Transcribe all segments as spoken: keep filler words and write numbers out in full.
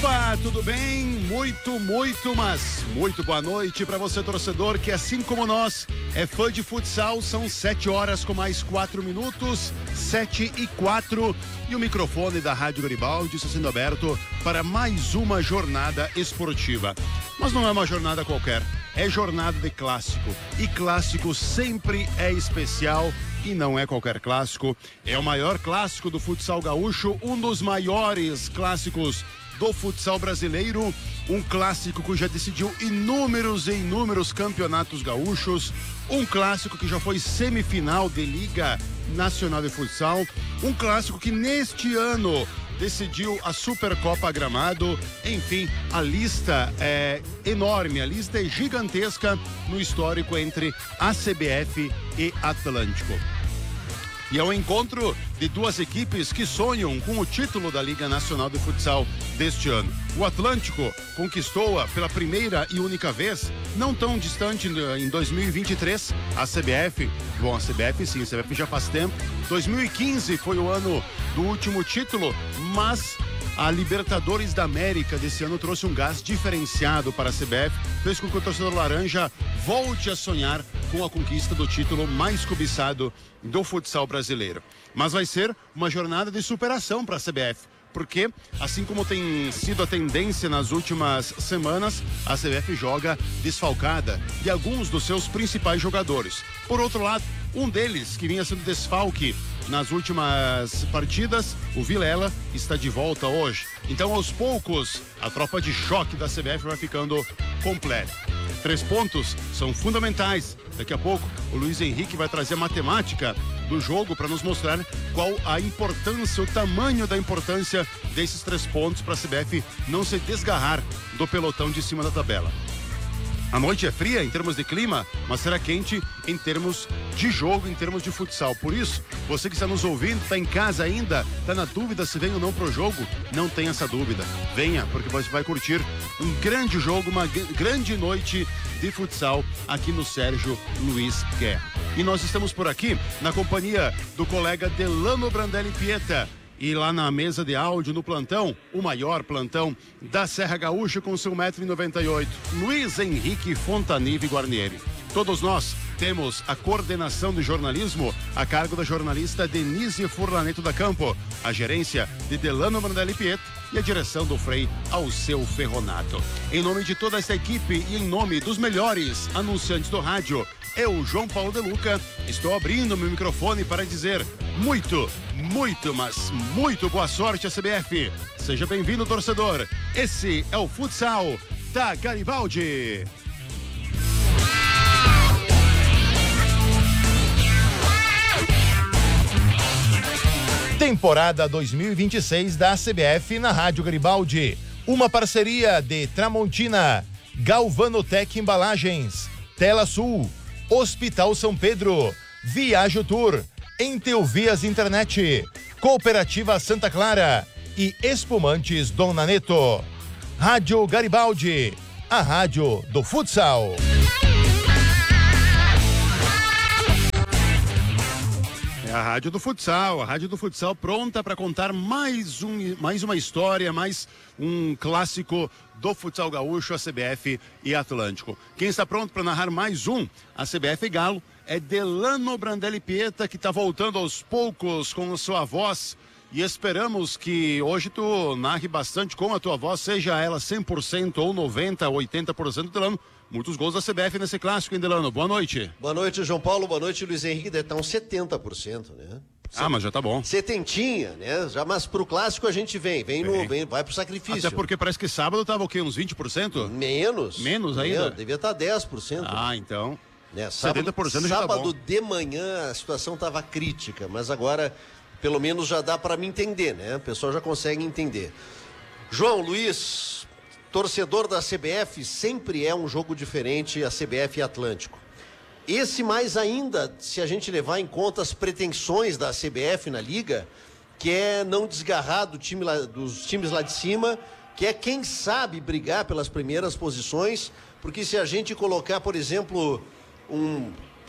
Opa, tudo bem? Muito, muito, mas muito boa noite para você, torcedor, que assim como nós é fã de futsal. São sete horas com mais quatro minutos, sete e quatro, e o microfone da Rádio Garibaldi está sendo aberto para mais uma jornada esportiva. Mas não é uma jornada qualquer, é jornada de clássico, e clássico sempre é especial. E não é qualquer clássico, é o maior clássico do futsal gaúcho, um dos maiores clássicos do futsal brasileiro, um clássico que já decidiu inúmeros e inúmeros campeonatos gaúchos, um clássico que já foi semifinal de Liga Nacional de Futsal, um clássico que neste ano decidiu a Supercopa Gramado. Enfim, a lista é enorme, a lista é gigantesca no histórico entre a C B F e Atlântico. E é um encontro de duas equipes que sonham com o título da Liga Nacional de Futsal deste ano. O Atlântico conquistou-a pela primeira e única vez, não tão distante, em dois mil e vinte e três. A C B F, bom, a C B F sim, a C B F já faz tempo. dois mil e quinze foi o ano do último título, mas a Libertadores da América desse ano trouxe um gás diferenciado para a C B F, fez com que o torcedor laranja volte a sonhar com a conquista do título mais cobiçado do futsal brasileiro. Mas vai ser uma jornada de superação para a C B F, porque, assim como tem sido a tendência nas últimas semanas, a C B F joga desfalcada de alguns dos seus principais jogadores. Por outro lado, um deles, que vinha sendo desfalque nas últimas partidas, o Vilela, está de volta hoje. Então, aos poucos, a tropa de choque da C B F vai ficando completa. Três pontos são fundamentais. Daqui a pouco, o Luiz Henrique vai trazer a matemática do jogo para nos mostrar qual a importância, o tamanho da importância desses três pontos para a C B F não se desgarrar do pelotão de cima da tabela. A noite é fria em termos de clima, mas será quente em termos de jogo, em termos de futsal. Por isso, você que está nos ouvindo, está em casa ainda, está na dúvida se vem ou não pro jogo, não tenha essa dúvida. Venha, porque você vai curtir um grande jogo, uma grande noite de futsal aqui no Sérgio Luiz Guerra. E nós estamos por aqui na companhia do colega Delano Brandelli Pieta. E lá na mesa de áudio, no plantão, o maior plantão da Serra Gaúcha com seu um metro e noventa e oito, Luiz Henrique Fontanive Guarnieri. Todos nós temos a coordenação de jornalismo a cargo da jornalista Denise Furlaneto da Campo, a gerência de Delano Brandelli Pieta e a direção do Frei Alceu Ferronato. Em nome de toda essa equipe e em nome dos melhores anunciantes do rádio, eu, João Paulo De Luca, estou abrindo meu microfone para dizer muito, muito, mas muito boa sorte à C B F. Seja bem-vindo, torcedor. Esse é o Futsal da Garibaldi. Temporada dois mil e vinte e seis da C B F na Rádio Garibaldi. Uma parceria de Tramontina, Galvanotec Embalagens, Tela Sul, Hospital São Pedro, Viajo Tour, Enteuvias Internet, Cooperativa Santa Clara e Espumantes Dona Neto. Rádio Garibaldi, a rádio do futsal. É a rádio do futsal, a rádio do futsal pronta para contar mais, um, mais uma história, mais um clássico do futsal gaúcho, a C B F e Atlântico. Quem está pronto para narrar mais um, a C B F Galo, é Delano Brandelli Pieta, que está voltando aos poucos com a sua voz. E esperamos que hoje tu narre bastante com a tua voz, seja ela cem por cento ou noventa por cento, oitenta por cento, Delano. Muitos gols da C B F nesse clássico, hein, Delano? Boa noite. Boa noite, João Paulo. Boa noite, Luiz Henrique. Deve estar uns setenta por cento, né? Ah, mas já tá bom. Setentinha, né? Já, mas pro clássico a gente vem, vem, no, vem vai pro sacrifício. Até porque parece que sábado tava o quê? Uns vinte por cento? Menos. Menos ainda? Menos, devia estar dez por cento. Ah, então. Né? Sábado, setenta por cento já tá bom. Sábado de manhã a situação tava crítica, mas agora pelo menos já dá para me entender, né? O pessoal já consegue entender. João, Luiz, torcedor da C B F, sempre é um jogo diferente a C B F e Atlântico. Esse mais ainda, se a gente levar em conta as pretensões da C B F na Liga, que é não desgarrar do time lá, dos times lá de cima, que é, quem sabe, brigar pelas primeiras posições, porque se a gente colocar, por exemplo, um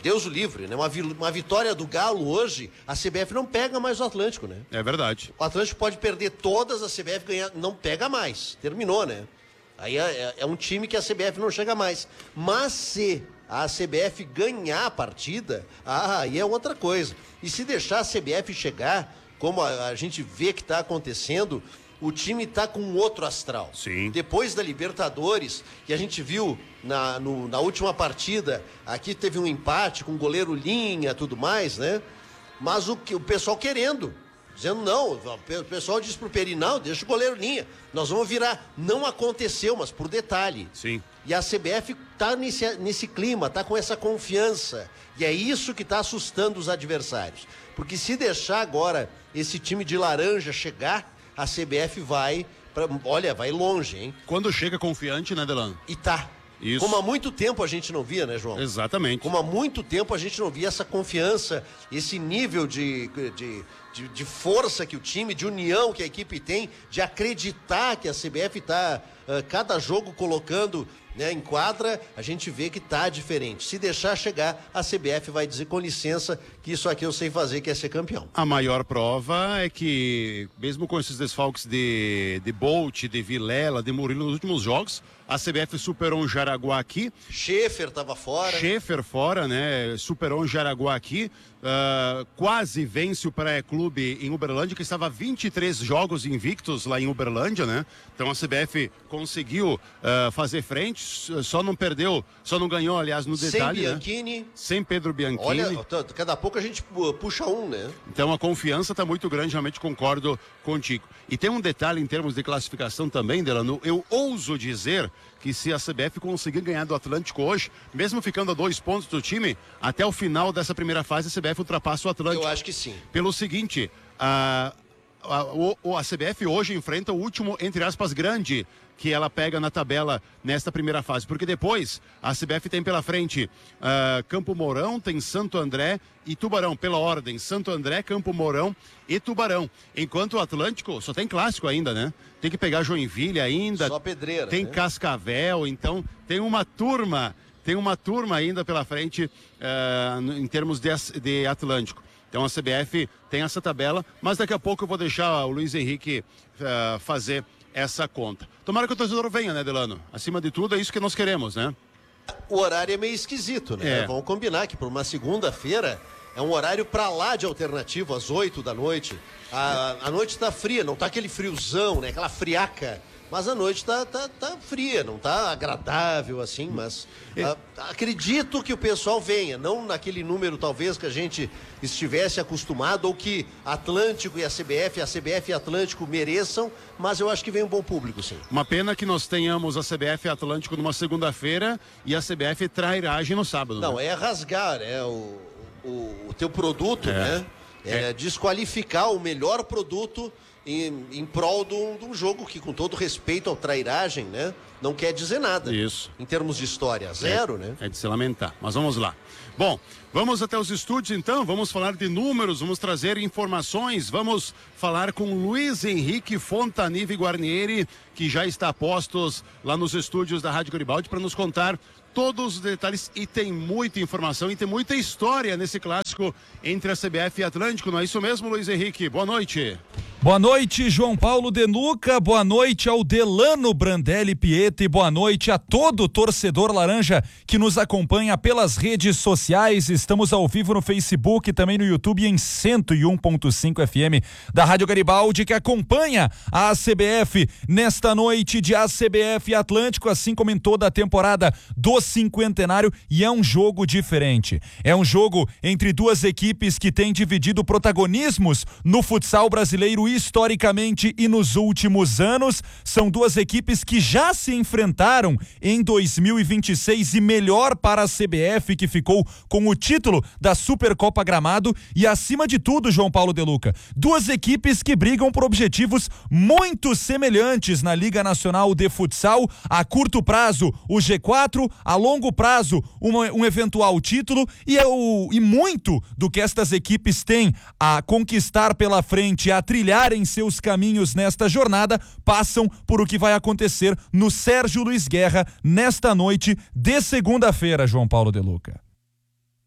Deus o livre, né? Uma, uma vitória do Galo hoje, a C B F não pega mais o Atlântico, né? É verdade. O Atlântico pode perder todas, a C B F ganhar, não pega mais. Terminou, né? Aí é, é um time que a C B F não chega mais. Mas se a C B F ganhar a partida, ah, aí é outra coisa. E se deixar a C B F chegar, como a, a gente vê que está acontecendo, o time está com outro astral. Sim. Depois da Libertadores, que a gente viu na, no, na última partida, aqui teve um empate com o goleiro Linha, tudo mais, né? Mas o, o pessoal querendo, dizendo não, o pessoal disse pro Peri, não, deixa o goleiro Linha, nós vamos virar. Não aconteceu, mas por detalhe. Sim. E a C B F tá nesse, nesse clima, tá com essa confiança. E é isso que tá assustando os adversários. Porque se deixar agora esse time de laranja chegar, a C B F vai, pra, olha, vai longe, hein? Quando chega confiante, né, Delano? E tá. Isso. Como há muito tempo a gente não via, né, João? Exatamente. Como há muito tempo a gente não via essa confiança, esse nível de, de, de, de força que o time, de união que a equipe tem, de acreditar que a C B F está, uh, cada jogo colocando, né, em quadra, a gente vê que tá diferente. Se deixar chegar, a C B F vai dizer com licença que isso aqui eu sei fazer, que é ser campeão. A maior prova é que, mesmo com esses desfalques de, de Bolt, de Vilela, de Murilo nos últimos jogos, a C B F superou um Jaraguá aqui. Schaefer estava fora. Schaefer fora, né? Superou um Jaraguá aqui. Uh, quase vence o Praia Clube em Uberlândia, que estava vinte e três jogos invictos lá em Uberlândia, né? Então a C B F conseguiu uh, fazer frente, só não perdeu, só não ganhou, aliás, no detalhe. Sem Bianchini. Né? Sem Pedro Bianchini. Olha, cada pouco a gente puxa um, né? Então a confiança está muito grande, realmente concordo contigo. E tem um detalhe em termos de classificação também, Delano. Eu ouso dizer que se a C B F conseguir ganhar do Atlântico hoje, mesmo ficando a dois pontos do time, até o final dessa primeira fase a C B F ultrapassa o Atlântico. Eu acho que sim. Pelo seguinte, a, a, a C B F hoje enfrenta o último, entre aspas, grande que ela pega na tabela nesta primeira fase, porque depois a C B F tem pela frente uh, Campo Mourão, tem Santo André e Tubarão, pela ordem, Santo André, Campo Mourão e Tubarão, enquanto o Atlântico só tem clássico ainda, né? Tem que pegar Joinville ainda, só pedreira, tem né? Cascavel, então tem uma turma, tem uma turma ainda pela frente uh, em termos de, de Atlântico. Então a C B F tem essa tabela, mas daqui a pouco eu vou deixar o Luiz Henrique uh, fazer essa conta. Tomara que o torcedor venha, né, Delano? Acima de tudo, é isso que nós queremos, né? O horário é meio esquisito, né? É. Vamos combinar que por uma segunda-feira é um horário pra lá de alternativo, às oito da noite. A, a noite tá fria, não tá aquele friozão, né? Aquela friaca. Mas a noite tá, tá, tá fria, não tá agradável assim, mas a, acredito que o pessoal venha, não naquele número talvez que a gente estivesse acostumado ou que Atlântico e a C B F, a C B F e Atlântico mereçam, mas eu acho que vem um bom público, sim. Uma pena que nós tenhamos a C B F e Atlântico numa segunda-feira e a C B F trairagem no sábado. Não, né? é rasgar, é o, o, o teu produto, É. né? É, É. desqualificar o melhor produto em, em prol de um, de um jogo que, com todo respeito ao trairagem, né? Não quer dizer nada. Isso. Em termos de história, zero, é, né? É de se lamentar, mas vamos lá. Bom, vamos até os estúdios então, vamos falar de números, vamos trazer informações, vamos falar com Luiz Henrique Fontanive Guarnieri, que já está a postos lá nos estúdios da Rádio Garibaldi para nos contar todos os detalhes, e tem muita informação e tem muita história nesse clássico entre a C B F e Atlântico, não é isso mesmo, Luiz Henrique? Boa noite. Boa noite, João Paulo Denuca, boa noite ao Delano Brandelli Pieta e boa noite a todo torcedor laranja que nos acompanha pelas redes sociais. Estamos ao vivo no Facebook, também no YouTube em cento e um ponto cinco F M da Rádio Garibaldi, que acompanha a C B F nesta noite de A C B F Atlântico, assim como em toda a temporada do cinquentenário, e é um jogo diferente. É um jogo entre duas equipes que têm dividido protagonismos no futsal brasileiro historicamente e nos últimos anos. São duas equipes que já se enfrentaram em dois mil e vinte e seis, e melhor para a C B F, que ficou com o título da Supercopa Gramado, e acima de tudo, João Paulo Deluca, duas equipes que brigam por objetivos muito semelhantes na Liga Nacional de Futsal. A curto prazo, o G quatro, a longo prazo, uma, um eventual título, e, é o, e muito do que estas equipes têm a conquistar pela frente, a trilhar em seus caminhos nesta jornada, passam por o que vai acontecer no Sérgio Luiz Guerra nesta noite de segunda-feira, João Paulo Deluca.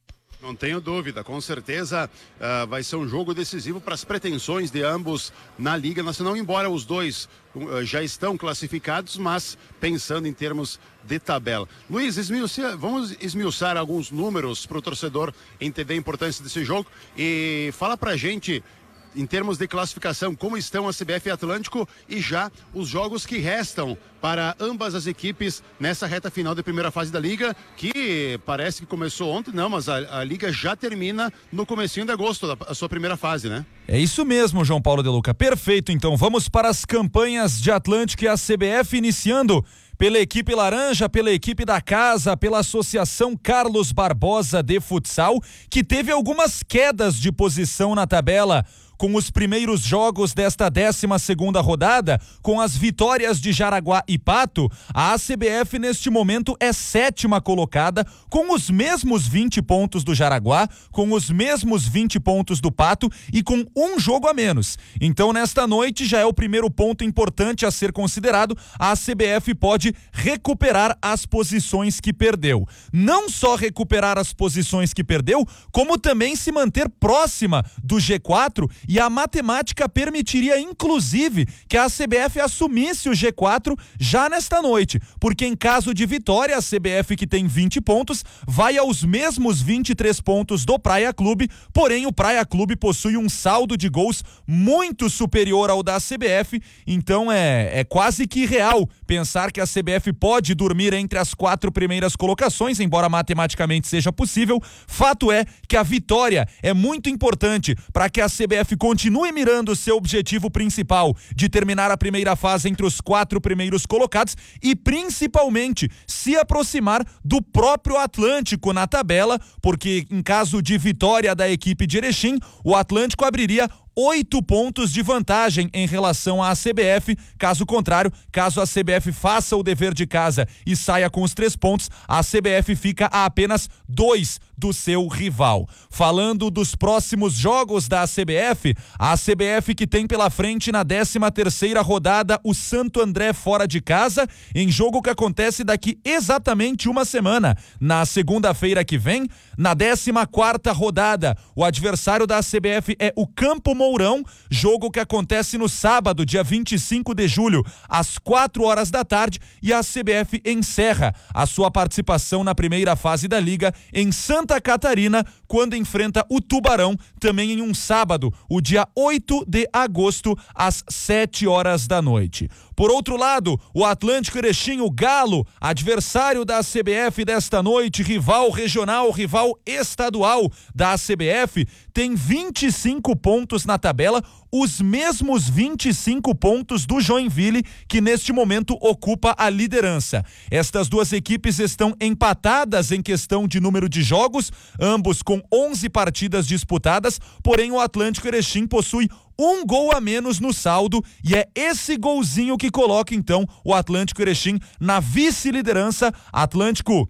Não tenho dúvida, com certeza uh, vai ser um jogo decisivo para as pretensões de ambos na Liga Nacional, embora os dois uh, já estão classificados, mas pensando em termos de tabela. Luiz, esmiuça, vamos esmiuçar alguns números para o torcedor entender a importância desse jogo e fala para a gente, em termos de classificação, como estão a C B F e Atlântico e já os jogos que restam para ambas as equipes nessa reta final da primeira fase da Liga, que parece que começou ontem, não, mas a, a Liga já termina no comecinho de agosto, a, a sua primeira fase, né? É isso mesmo, João Paulo De Luca. Perfeito, então vamos para as campanhas de Atlântico e a C B F, iniciando pela equipe laranja, pela equipe da casa, pela Associação Carlos Barbosa de Futsal, que teve algumas quedas de posição na tabela com os primeiros jogos desta décima segunda rodada, com as vitórias de Jaraguá e Pato. A A C B F neste momento é sétima colocada, com os mesmos vinte pontos do Jaraguá, com os mesmos vinte pontos do Pato e com um jogo a menos. Então nesta noite já é o primeiro ponto importante a ser considerado. A C B F pode recuperar as posições que perdeu. Não só recuperar as posições que perdeu, como também se manter próxima do G quatro. E a matemática permitiria, inclusive, que a C B F assumisse o G quatro já nesta noite, porque em caso de vitória, a C B F, que tem vinte pontos, vai aos mesmos vinte e três pontos do Praia Clube, porém o Praia Clube possui um saldo de gols muito superior ao da C B F, então é, é quase que real pensar que a C B F pode dormir entre as quatro primeiras colocações, embora matematicamente seja possível. Fato é que a vitória é muito importante para que a C B F continue mirando o seu objetivo principal de terminar a primeira fase entre os quatro primeiros colocados e principalmente se aproximar do próprio Atlântico na tabela, porque em caso de vitória da equipe de Erechim, o Atlântico abriria oito pontos de vantagem em relação à C B F. Caso contrário, caso a C B F faça o dever de casa e saia com os três pontos, a C B F fica a apenas dois do seu rival. Falando dos próximos jogos da C B F, a C B F que tem pela frente na décima terceira rodada o Santo André fora de casa, em jogo que acontece daqui exatamente uma semana, na segunda-feira que vem. Na décima quarta rodada, o adversário da C B F é o Campo Mourão, jogo que acontece no sábado, dia vinte e cinco de julho, às quatro horas da tarde, e a C B F encerra a sua participação na primeira fase da Liga em Santa Catarina, quando enfrenta o Tubarão, também em um sábado, o dia oito de agosto, às sete horas da noite. Por outro lado, o Atlântico Erechim, o Galo, adversário da C B F desta noite, rival regional, rival estadual da C B F, tem vinte e cinco pontos na tabela, os mesmos vinte e cinco pontos do Joinville, que neste momento ocupa a liderança. Estas duas equipes estão empatadas em questão de número de jogos, ambos com onze partidas disputadas, porém o Atlântico Erechim possui um gol a menos no saldo, e é esse golzinho que coloca então o Atlântico Erechim na vice-liderança. Atlântico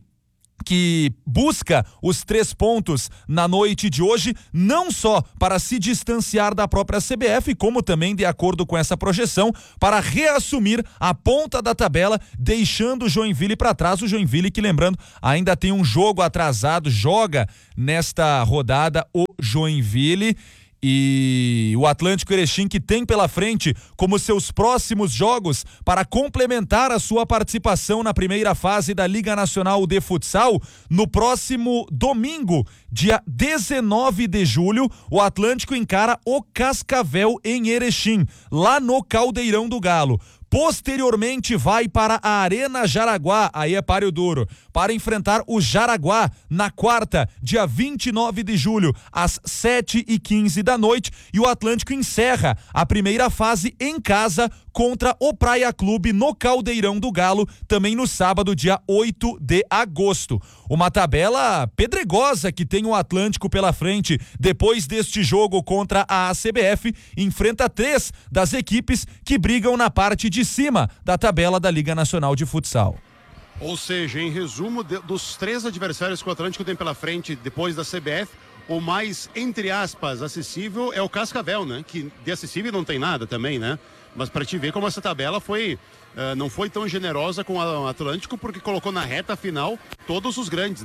que busca os três pontos na noite de hoje, não só para se distanciar da própria C B F, como também, de acordo com essa projeção, para reassumir a ponta da tabela, deixando o Joinville para trás. O Joinville que, lembrando, ainda tem um jogo atrasado, joga nesta rodada o Joinville. E o Atlântico Erechim, que tem pela frente como seus próximos jogos para complementar a sua participação na primeira fase da Liga Nacional de Futsal, no próximo domingo, dia dezenove de julho, o Atlântico encara o Cascavel em Erechim, lá no Caldeirão do Galo. Posteriormente vai para a Arena Jaraguá, aí é páreo duro, para enfrentar o Jaraguá na quarta, dia vinte e nove de julho, às sete e quinze da noite, e o Atlântico encerra a primeira fase em casa contra o Praia Clube no Caldeirão do Galo, também no sábado, dia oito de agosto. Uma tabela pedregosa que tem o Atlântico pela frente. Depois deste jogo contra a C B F, enfrenta três das equipes que brigam na parte de cima da tabela da Liga Nacional de Futsal. Ou seja, em resumo, de, dos três adversários que o Atlântico tem pela frente depois da C B F, o mais, entre aspas, acessível é o Cascavel, né? Que de acessível não tem nada também, né? Mas para te ver como essa tabela foi, uh, não foi tão generosa com o Atlântico, porque colocou na reta final todos os grandes, né?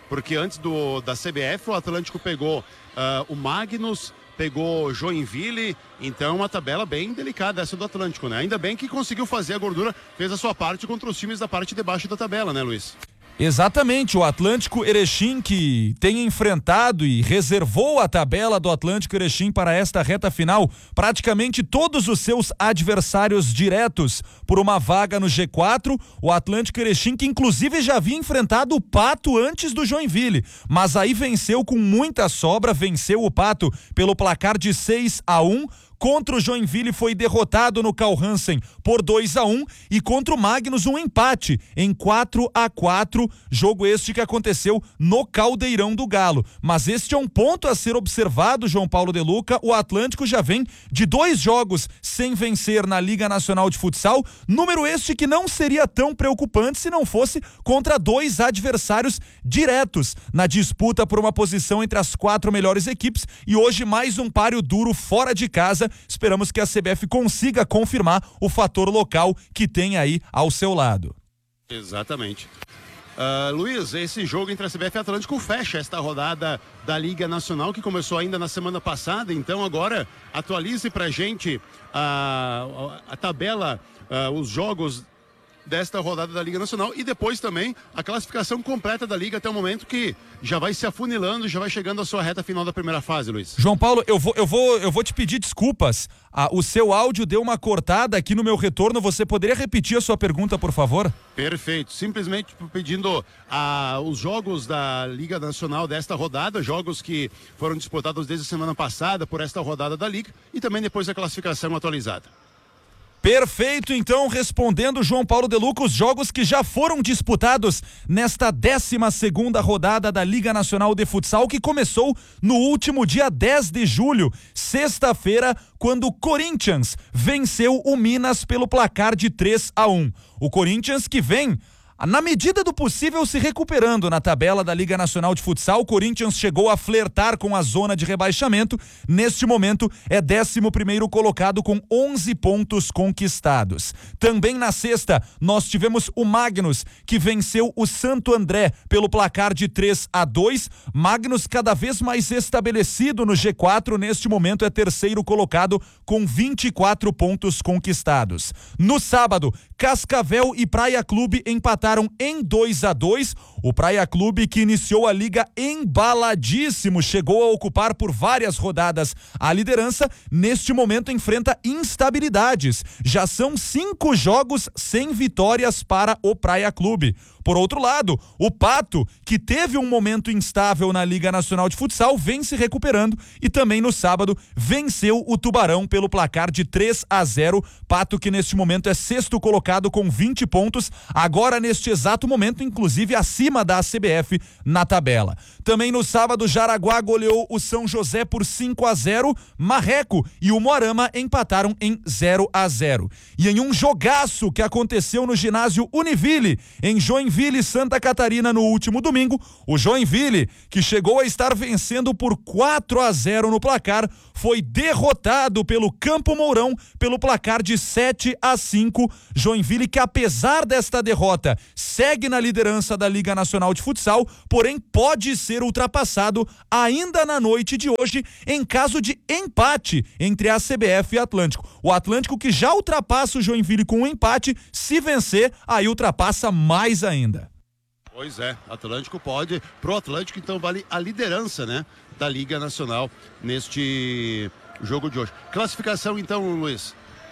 porque antes do, da C B F o Atlântico pegou uh, o Magnus, pegou Joinville, então uma tabela bem delicada essa do Atlântico, né? Ainda bem que conseguiu fazer a gordura, fez a sua parte contra os times da parte de baixo da tabela, né, Luiz? Exatamente, o Atlântico Erechim, que tem enfrentado e reservou a tabela do Atlântico Erechim para esta reta final, praticamente todos os seus adversários diretos por uma vaga no G quatro, o Atlântico Erechim, que inclusive já havia enfrentado o Pato antes do Joinville, mas aí venceu com muita sobra, venceu o Pato pelo placar de seis a um, contra o Joinville foi derrotado no Carl Hansen por dois a um e contra o Magnus um empate em quatro a quatro, jogo este que aconteceu no Caldeirão do Galo. Mas este é um ponto a ser observado, João Paulo De Luca. O Atlântico já vem de dois jogos sem vencer na Liga Nacional de Futsal, número este que não seria tão preocupante se não fosse contra dois adversários diretos na disputa por uma posição entre as quatro melhores equipes, e hoje mais um páreo duro fora de casa. Esperamos que a C B F consiga confirmar o fator local que tem aí ao seu lado. Exatamente. Uh, Luiz, esse jogo entre a C B F e Atlântico fecha esta rodada da Liga Nacional, que começou ainda na semana passada. Então agora atualize pra gente a, a, a tabela, uh, os jogos desta rodada da Liga Nacional e depois também a classificação completa da Liga até o momento, que já vai se afunilando, já vai chegando à sua reta final da primeira fase, Luiz. João Paulo, eu vou, eu vou, eu vou te pedir desculpas. Ah, o seu áudio deu uma cortada aqui no meu retorno. Você poderia repetir a sua pergunta, por favor? Perfeito. Simplesmente pedindo ah, os jogos da Liga Nacional desta rodada, jogos que foram disputados desde a semana passada por esta rodada da Liga, e também depois a classificação atualizada. Perfeito, então, respondendo João Paulo De Luca, os jogos que já foram disputados nesta décima segunda rodada da Liga Nacional de Futsal, que começou no último dia dez de julho, sexta-feira, quando o Corinthians venceu o Minas pelo placar de três a um. O Corinthians que vem, na medida do possível, se recuperando na tabela da Liga Nacional de Futsal. O Corinthians chegou a flertar com a zona de rebaixamento. Neste momento é décimo primeiro colocado com onze pontos conquistados. Também na sexta nós tivemos o Magnus, que venceu o Santo André pelo placar de três a dois. Magnus cada vez mais estabelecido no G quatro, neste momento é terceiro colocado com vinte e quatro pontos conquistados. No sábado, Cascavel e Praia Clube empataram em dois a dois. O Praia Clube, que iniciou a liga embaladíssimo, chegou a ocupar por várias rodadas a liderança, neste momento enfrenta instabilidades. Já são cinco jogos sem vitórias para o Praia Clube. Por outro lado, o Pato, que teve um momento instável na Liga Nacional de Futsal, vem se recuperando e também no sábado venceu o Tubarão pelo placar de três a zero. Pato, que neste momento é sexto colocado com vinte pontos, agora neste exato momento, inclusive acima da C B F na tabela. Também no sábado, Jaraguá goleou o São José por cinco a zero, Marreco e o Moarama empataram em zero a zero. E em um jogaço que aconteceu no ginásio Univille, em Joinville, Santa Catarina, no último domingo, o Joinville, que chegou a estar vencendo por quatro a zero no placar, foi derrotado pelo Campo Mourão pelo placar de sete a cinco. Joinville, que apesar desta derrota segue na liderança da Liga Nacional de Futsal, porém pode ser ultrapassado ainda na noite de hoje em caso de empate entre a C B F e Atlântico. O Atlântico, que já ultrapassa o Joinville com um empate, se vencer, aí ultrapassa mais ainda. Pois é, Atlântico pode, pro Atlântico então vale a liderança, né, da Liga Nacional neste jogo de hoje. Classificação então, Luiz.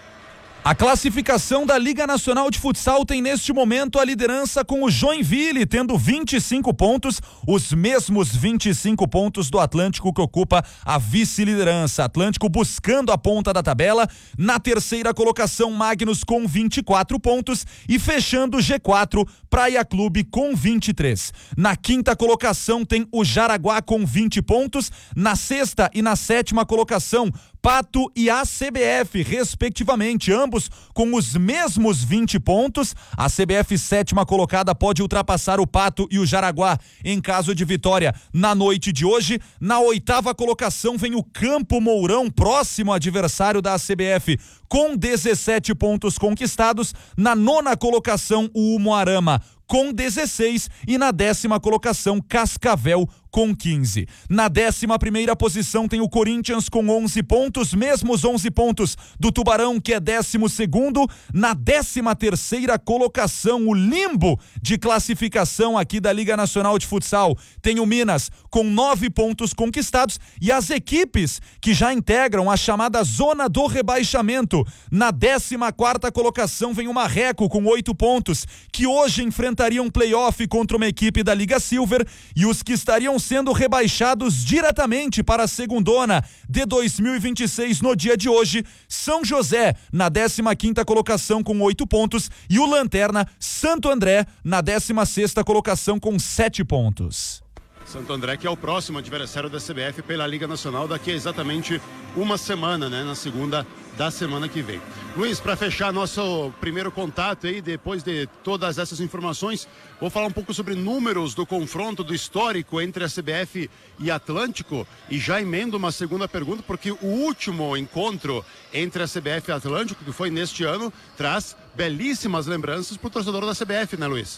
A classificação da Liga Nacional de Futsal tem neste momento a liderança com o Joinville tendo vinte e cinco pontos, os mesmos vinte e cinco pontos do Atlântico, que ocupa a vice-liderança. Atlântico buscando a ponta da tabela. Na terceira colocação, Magnus com vinte e quatro pontos e fechando o G quatro, Praia Clube com vinte e três. Na quinta colocação tem o Jaraguá com vinte pontos. Na sexta e na sétima colocação, Pato e a C B F, respectivamente, ambos com os mesmos vinte pontos. A C B F, sétima colocada, pode ultrapassar o Pato e o Jaraguá em caso de vitória na noite de hoje. Na oitava colocação vem o Campo Mourão, próximo adversário da C B F, com dezessete pontos conquistados. Na nona colocação, o Umuarama com dezesseis e na décima colocação Cascavel com quinze. Na décima primeira posição tem o Corinthians com onze pontos, mesmos onze pontos do Tubarão, que é décimo segundo. Na décima terceira colocação, o limbo de classificação aqui da Liga Nacional de Futsal, tem o Minas com nove pontos conquistados e as equipes que já integram a chamada zona do rebaixamento. Na décima quarta colocação vem o Marreco com oito pontos, que hoje enfrentaria um playoff contra uma equipe da Liga Silver, e os que estariam sendo rebaixados diretamente para a segundona de dois mil e vinte e seis no dia de hoje, São José na décima quinta colocação com oito pontos e o Lanterna Santo André na décima sexta colocação com sete pontos. Santo André, que é o próximo adversário da C B F pela Liga Nacional daqui a exatamente uma semana, né? Na segunda da semana que vem. Luiz, para fechar nosso primeiro contato aí, depois de todas essas informações, vou falar um pouco sobre números do confronto do histórico entre a C B F e Atlântico, e já emendo uma segunda pergunta, porque o último encontro entre a C B F e Atlântico, que foi neste ano, traz belíssimas lembranças para o torcedor da C B F, né, Luiz?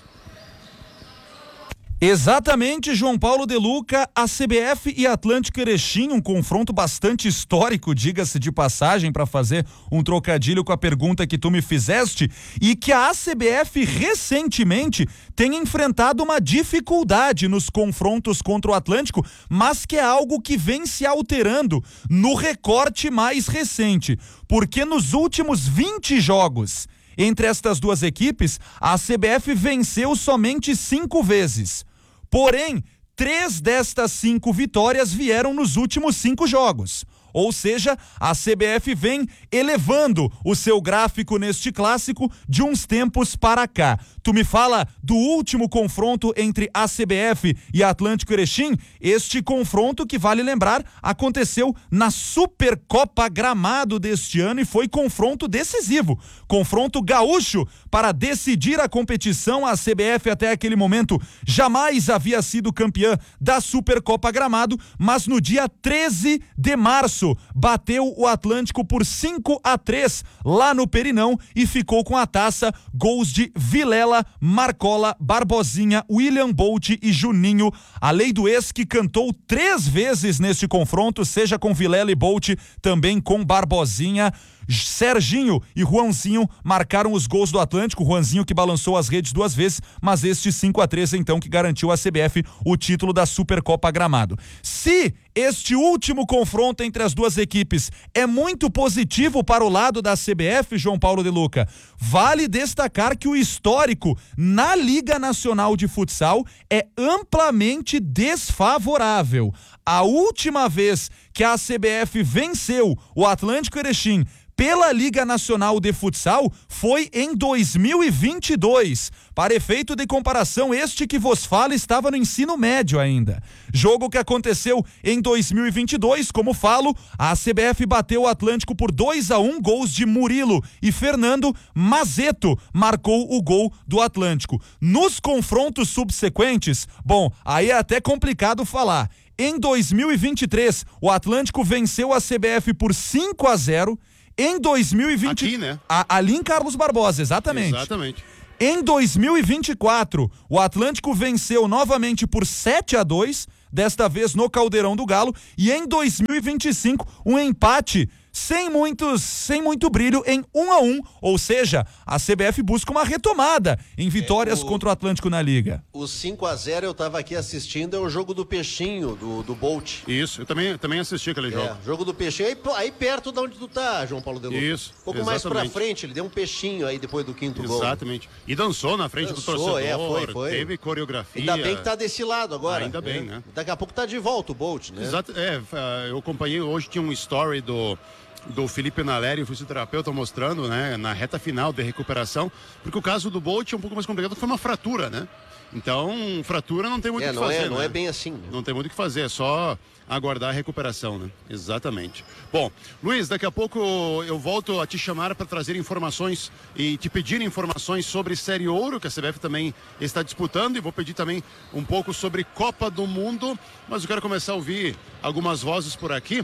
Exatamente, João Paulo De Luca, a C B F e Atlântico Erechim, um confronto bastante histórico, diga-se de passagem, para fazer um trocadilho com a pergunta que tu me fizeste, e que a C B F recentemente tem enfrentado uma dificuldade nos confrontos contra o Atlântico, mas que é algo que vem se alterando no recorte mais recente, porque nos últimos vinte jogos entre estas duas equipes, a C B F venceu somente cinco vezes. Porém, três destas cinco vitórias vieram nos últimos cinco jogos. Ou seja, a C B F vem elevando o seu gráfico neste clássico de uns tempos para cá. Tu me fala do último confronto entre a C B F e Atlântico Erechim? Este confronto, que vale lembrar, aconteceu na Supercopa Gramado deste ano e foi confronto decisivo. Confronto gaúcho para decidir a competição. A C B F até aquele momento jamais havia sido campeã da Supercopa Gramado, mas no dia treze de março bateu o Atlântico por cinco a três lá no Perinão e ficou com a taça. Gols de Vilela, Marcola, Barbosinha, William Bolt e Juninho. A lei do ex, que cantou três vezes neste confronto, seja com Vilela e Bolt, também com Barbosinha. Serginho e Juanzinho marcaram os gols do Atlântico. Juanzinho que balançou as redes duas vezes, mas este cinco a três então que garantiu à C B F o título da Supercopa Gramado. Se este último confronto entre as duas equipes é muito positivo para o lado da C B F, João Paulo De Luca, vale destacar que o histórico na Liga Nacional de Futsal é amplamente desfavorável. A última vez que a C B F venceu o Atlântico Erechim pela Liga Nacional de Futsal foi em dois mil e vinte e dois. Para efeito de comparação, este que vos fala estava no ensino médio ainda. Jogo que aconteceu em dois mil e vinte e dois, como falo, a C B F bateu o Atlântico por dois a um, gols de Murilo e Fernando. Mazeto marcou o gol do Atlântico. Nos confrontos subsequentes, bom, aí é até complicado falar. Em dois mil e vinte e três, o Atlântico venceu a C B F por cinco a zero. Em dois mil e vinte... Aqui, né? A, ali em Carlos Barbosa, exatamente. Exatamente. Em dois mil e vinte e quatro, o Atlântico venceu novamente por sete a dois, desta vez no Caldeirão do Galo, e em dois mil e vinte e cinco, um empate sem muitos, sem muito brilho em um a um, ou seja, a C B F busca uma retomada em vitórias é, o, contra o Atlântico na Liga. O cinco a zero eu estava aqui assistindo, é o jogo do Peixinho, do, do Bolt. Isso, eu também, também assisti aquele jogo. É, jogo do Peixinho, aí, aí perto de onde tu tá, João Paulo De Luca. Isso, um pouco exatamente. mais pra frente, ele deu um peixinho aí depois do quinto exatamente. gol. Exatamente. E dançou na frente dançou, do torcedor, é, foi, foi. Teve coreografia. Ainda bem que tá desse lado agora. Ainda bem, né? né? Daqui a pouco tá de volta o Bolt, né? Exato, é, eu acompanhei, hoje tinha um story do... do Felipe Naleri, o fisioterapeuta, mostrando, né, na reta final de recuperação, porque o caso do Bolt é um pouco mais complicado, foi uma fratura, né? Então, fratura não tem muito o é, que não fazer, é, não né? é bem assim. Né? Não tem muito o que fazer, é só aguardar a recuperação, né? Exatamente. Bom, Luiz, daqui a pouco eu volto a te chamar para trazer informações e te pedir informações sobre Série Ouro, que a C B F também está disputando, e vou pedir também um pouco sobre Copa do Mundo, mas eu quero começar a ouvir algumas vozes por aqui.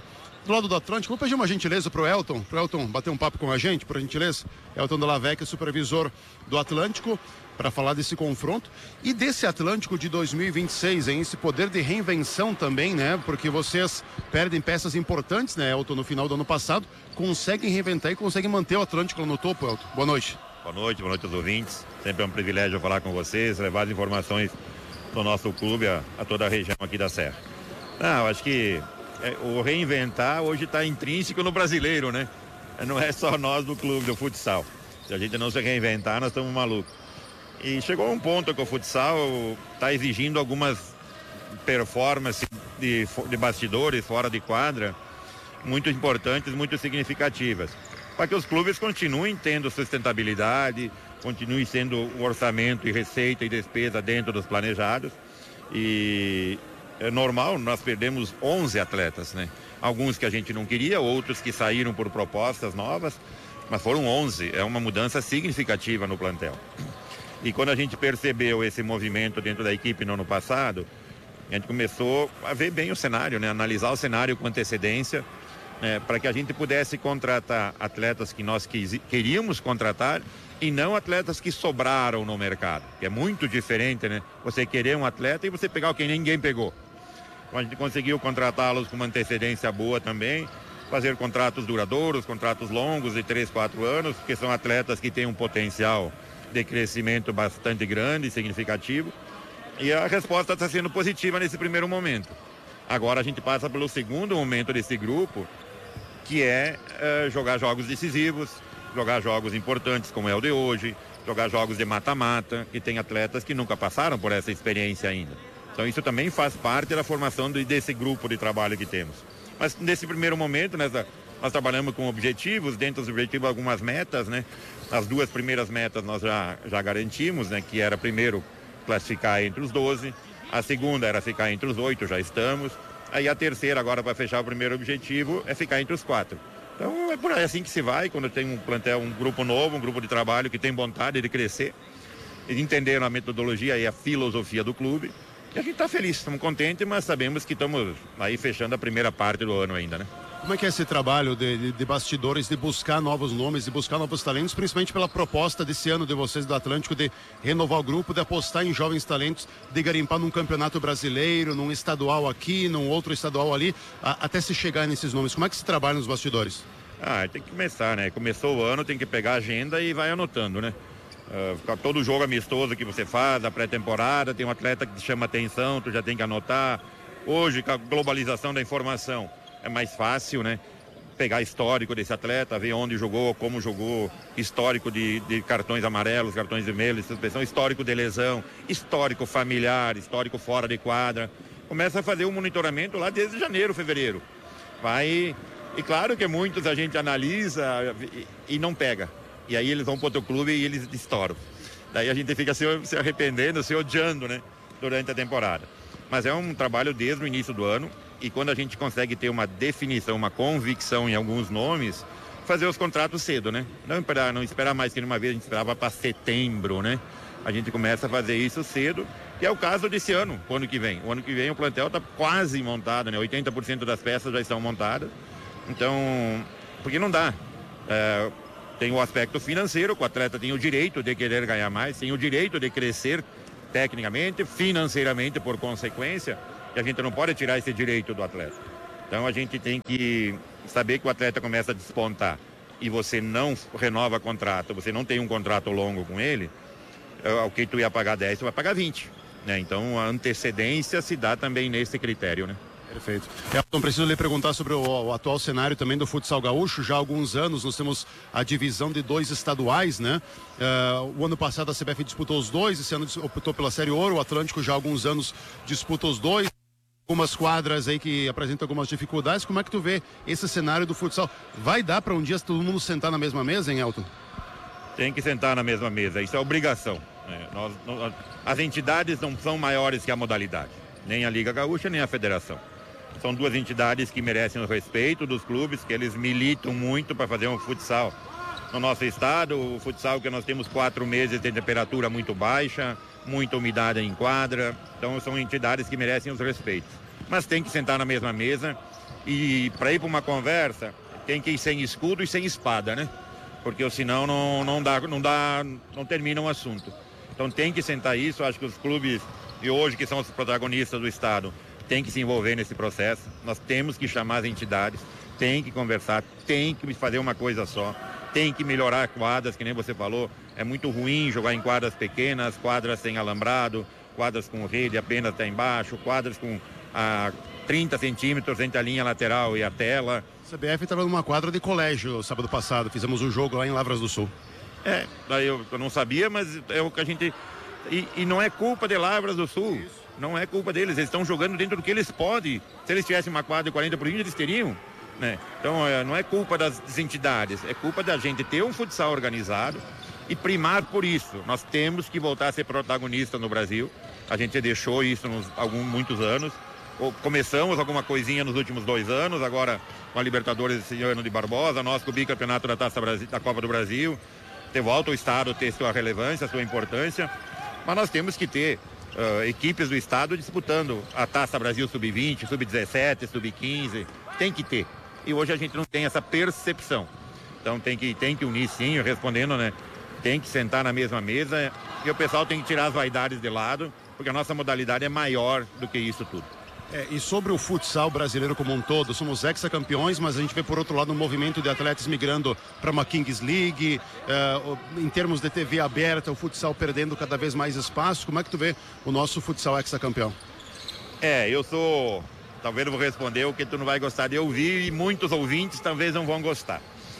do lado do Atlântico, vou pedir uma gentileza pro Elton, pro Elton bater um papo com a gente, por gentileza. Elton Della Vecchia, supervisor do Atlântico, para falar desse confronto e desse Atlântico de dois mil e vinte e seis, hein? Esse poder de reinvenção também, né? Porque vocês perdem peças importantes, né, Elton, no final do ano passado, conseguem reinventar e conseguem manter o Atlântico lá no topo, Elton. Boa noite. Boa noite, boa noite aos ouvintes. Sempre é um privilégio falar com vocês, levar as informações do nosso clube a, a toda a região aqui da Serra. Não, acho que é, o reinventar hoje está intrínseco no brasileiro, né? Não é só nós do clube, do futsal. Se a gente não se reinventar, nós estamos malucos. E chegou um ponto que o futsal está exigindo algumas performances de, de bastidores, fora de quadra, muito importantes, muito significativas, para que os clubes continuem tendo sustentabilidade, continuem sendo o orçamento e receita e despesa dentro dos planejados. E é normal, nós perdemos onze atletas, né? Alguns que a gente não queria, outros que saíram por propostas novas, mas foram onze, é uma mudança significativa no plantel. E quando a gente percebeu esse movimento dentro da equipe no ano passado, a gente começou a ver bem o cenário, né? Analisar o cenário com antecedência, né? Para que a gente pudesse contratar atletas que nós quis, queríamos contratar e não atletas que sobraram no mercado, que é muito diferente, né? Você querer um atleta e você pegar o que ninguém pegou. Então a gente conseguiu contratá-los com uma antecedência boa também, fazer contratos duradouros, contratos longos de três, quatro anos, porque são atletas que têm um potencial de crescimento bastante grande e significativo, e a resposta está sendo positiva nesse primeiro momento. Agora a gente passa pelo segundo momento desse grupo, que é uh, jogar jogos decisivos, jogar jogos importantes como é o de hoje, jogar jogos de mata-mata, que tem atletas que nunca passaram por essa experiência ainda. Então isso também faz parte da formação de, desse grupo de trabalho que temos. Mas nesse primeiro momento, nessa, nós trabalhamos com objetivos, dentro dos objetivos algumas metas, né? As duas primeiras metas nós já, já garantimos, né? Que era primeiro classificar entre os doze, a segunda era ficar entre os oito, já estamos. Aí a terceira agora para fechar o primeiro objetivo é ficar entre os quatro. Então é por aí assim que se vai, quando tem um plantel, um grupo novo, um grupo de trabalho que tem vontade de crescer, e entenderam a metodologia e a filosofia do clube. E a gente está feliz, estamos contentes, mas sabemos que estamos aí fechando a primeira parte do ano ainda, né? Como é que é esse trabalho de, de, de bastidores, de buscar novos nomes, de buscar novos talentos, principalmente pela proposta desse ano de vocês do Atlântico de renovar o grupo, de apostar em jovens talentos, de garimpar num campeonato brasileiro, num estadual aqui, num outro estadual ali, a, até se chegar nesses nomes? Como é que se trabalha nos bastidores? Ah, tem que começar, né? Começou o ano, tem que pegar a agenda e vai anotando, né? Uh, todo jogo amistoso que você faz, a pré-temporada, tem um atleta que te chama atenção, tu já tem que anotar. Hoje, com a globalização da informação, é mais fácil, né? Pegar histórico desse atleta, ver onde jogou, como jogou, histórico de, de cartões amarelos, cartões vermelhos, suspensão, histórico de lesão, histórico familiar, histórico fora de quadra. Começa a fazer o monitoramento lá desde janeiro, fevereiro. Vai, e claro que muitos a gente analisa e, e não pega. E aí eles vão para outro clube e eles estouram. Daí a gente fica se, se arrependendo, se odiando, né? Durante a temporada. Mas é um trabalho desde o início do ano. E quando a gente consegue ter uma definição, uma convicção em alguns nomes, fazer os contratos cedo, né? Não esperar, não esperar mais que uma vez, a gente esperava para setembro, né? A gente começa a fazer isso cedo, que é o caso desse ano, o ano que vem. O ano que vem o plantel está quase montado, né? oitenta por cento das peças já estão montadas. Então, porque não dá. É, tem o aspecto financeiro, que o atleta tem o direito de querer ganhar mais, tem o direito de crescer tecnicamente, financeiramente por consequência, e a gente não pode tirar esse direito do atleta. Então a gente tem que saber que o atleta começa a despontar e você não renova contrato, você não tem um contrato longo com ele, o que tu ia pagar dez, tu vai pagar vinte, né? Então a antecedência se dá também nesse critério, né? Perfeito. Elton, preciso lhe perguntar sobre o, o atual cenário também do futsal gaúcho. Já há alguns anos nós temos a divisão de dois estaduais, né? Uh, o ano passado a C B F disputou os dois, esse ano optou pela Série Ouro. O Atlântico já há alguns anos disputa os dois. Algumas quadras aí que apresentam algumas dificuldades. Como é que tu vê esse cenário do futsal? Vai dar para um dia todo mundo sentar na mesma mesa, hein, Elton? Tem que sentar na mesma mesa, isso é obrigação, né? Nós, nós, as entidades não são maiores que a modalidade, nem a Liga Gaúcha, nem a Federação. São duas entidades que merecem o respeito dos clubes, que eles militam muito para fazer um futsal no nosso estado. O futsal que nós temos quatro meses de temperatura muito baixa, muita umidade em quadra. Então são entidades que merecem os respeitos. Mas tem que sentar na mesma mesa E para ir para uma conversa, tem que ir sem escudo e sem espada, né? Porque senão não, não dá, não dá, não termina um assunto. Então tem que sentar isso, acho que os clubes de hoje, que são os protagonistas do Estado, tem que se envolver nesse processo. Nós temos que chamar as entidades, tem que conversar, tem que fazer uma coisa só, tem que melhorar quadras, que nem você falou. É muito ruim jogar em quadras pequenas, quadras sem alambrado, quadras com rede apenas até embaixo, quadras com ah, trinta centímetros entre a linha lateral e a tela. A C B F estava numa quadra de colégio sábado passado, fizemos um jogo lá em Lavras do Sul. É, daí eu, eu não sabia, mas é o que a gente... E, e não é culpa de Lavras do Sul, isso. Não é culpa deles, eles estão jogando dentro do que eles podem. Se eles tivessem uma quadra de quarenta por vinte, eles teriam, né? Então é, não é culpa das entidades, é culpa da gente ter um futsal organizado e primar por isso. Nós temos que voltar a ser protagonista no Brasil, a gente deixou isso nos alguns, muitos anos. Começamos alguma coisinha nos últimos dois anos, agora com a Libertadores esse ano de Barbosa, nós com o bicampeonato da Taça Brasil, da Copa do Brasil, ter volta o Estado ter sua relevância, sua importância, mas nós temos que ter uh, equipes do Estado disputando a Taça Brasil sub vinte, sub dezessete, sub quinze, tem que ter. E hoje a gente não tem essa percepção. Então tem que, tem que unir sim, respondendo, né? Tem que sentar na mesma mesa e o pessoal tem que tirar as vaidades de lado, porque a nossa modalidade é maior do que isso tudo. É, e sobre o futsal brasileiro como um todo, somos ex-campeões, mas a gente vê por outro lado um movimento de atletas migrando para uma Kings League, é, em termos de T V aberta, o futsal perdendo cada vez mais espaço. Como é que tu vê o nosso futsal ex-campeão? É, eu sou, talvez eu vou responder o que tu não vai gostar de ouvir e muitos ouvintes talvez não vão gostar.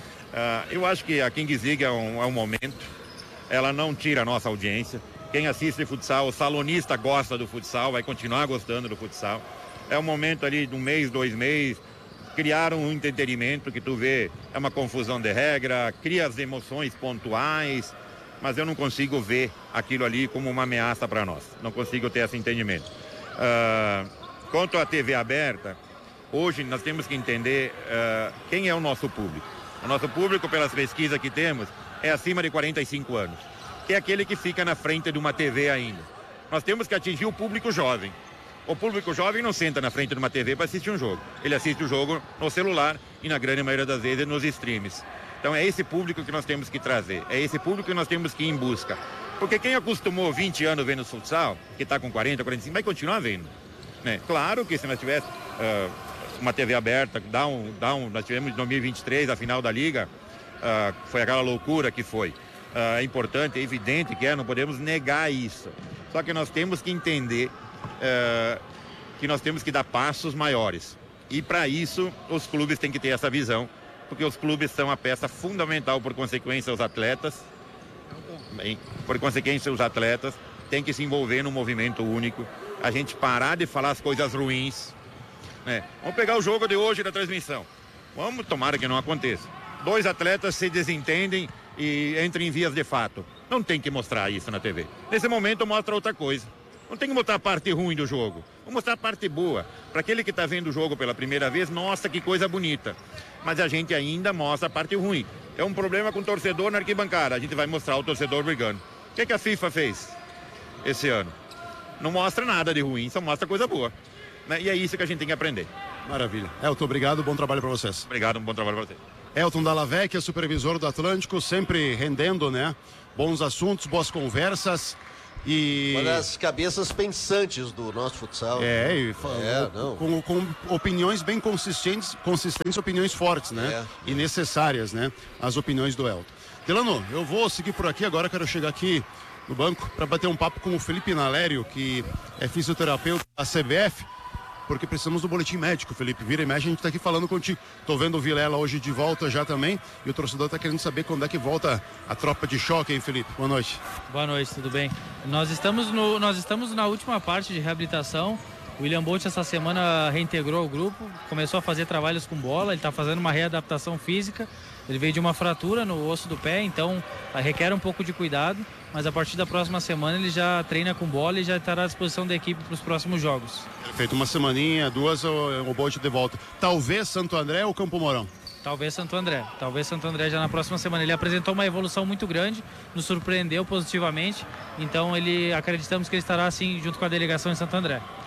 Uh, eu acho que a Kings League é um, é um momento, ela não tira a nossa audiência. Quem assiste futsal, o salonista gosta do futsal, vai continuar gostando do futsal. É um momento ali de um mês, dois meses, criar um entretenimento que tu vê, é uma confusão de regra, cria as emoções pontuais, mas eu não consigo ver aquilo ali como uma ameaça para nós. Não consigo ter esse entendimento. Uh, quanto à T V aberta, hoje nós temos que entender uh, quem é o nosso público. O nosso público, pelas pesquisas que temos, é acima de quarenta e cinco anos, que é aquele que fica na frente de uma T V ainda. Nós temos que atingir o público jovem. O público jovem não senta na frente de uma T V para assistir um jogo. Ele assiste o jogo no celular e, na grande maioria das vezes, nos streams. Então é esse público que nós temos que trazer, é esse público que nós temos que ir em busca. Porque quem acostumou vinte anos vendo futsal, que está com quarenta, quarenta e cinco, vai continuar vendo, né? Claro que se nós tivéssemos uh, uma T V aberta, dá um, dá um, nós tivemos em dois mil e vinte e três a final da Liga, uh, foi aquela loucura que foi. Uh, é importante, é evidente que é, não podemos negar isso. Só que nós temos que entender uh, que nós temos que dar passos maiores. E para isso, os clubes têm que ter essa visão, porque os clubes são a peça fundamental, por consequência, os atletas. Bem, por consequência, os atletas têm que se envolver num movimento único. A gente parar de falar as coisas ruins, né? Vamos pegar o jogo de hoje da transmissão. Vamos, tomara que não aconteça. Dois atletas se desentendem e entram em vias de fato. Não tem que mostrar isso na T V. Nesse momento mostra outra coisa. Não tem que mostrar a parte ruim do jogo. Vamos mostrar a parte boa. Para aquele que está vendo o jogo pela primeira vez, nossa, que coisa bonita. Mas a gente ainda mostra a parte ruim. É um problema com o torcedor na arquibancada. A gente vai mostrar o torcedor brigando. O que, que a FIFA fez esse ano? Não mostra nada de ruim, só mostra coisa boa, né? E é isso que a gente tem que aprender. Maravilha. Elton, obrigado, bom trabalho para vocês. Obrigado, um bom trabalho para você. Elton Dallavecchia, supervisor do Atlântico, sempre rendendo, né? Bons assuntos, boas conversas e... Uma das cabeças pensantes do nosso futsal. É, e é não. Com, com opiniões bem consistentes, consistentes, opiniões fortes, né? É. E necessárias, né? As opiniões do Elton. Delano, eu vou seguir por aqui agora, quero chegar aqui no banco para bater um papo com o Felipe Nalério, que é fisioterapeuta da C B F, porque precisamos do boletim médico, Felipe. Vira e mexe, a gente está aqui falando contigo. Tô vendo o Vilela hoje de volta já também, e o torcedor está querendo saber quando é que volta a tropa de choque, hein, Felipe? Boa noite. Boa noite, tudo bem? Nós estamos, no, nós estamos na última parte de reabilitação. O William Bolt essa semana reintegrou o grupo, começou a fazer trabalhos com bola, ele está fazendo uma readaptação física. Ele veio de uma fratura no osso do pé, então requer um pouco de cuidado, mas a partir da próxima semana ele já treina com bola e já estará à disposição da equipe para os próximos jogos. Feito uma semaninha, duas, o, o Bolt de volta. Talvez Santo André ou Campo Mourão? Talvez Santo André, talvez Santo André já na próxima semana. Ele apresentou uma evolução muito grande, nos surpreendeu positivamente, então ele acreditamos que ele estará assim junto com a delegação em Santo André.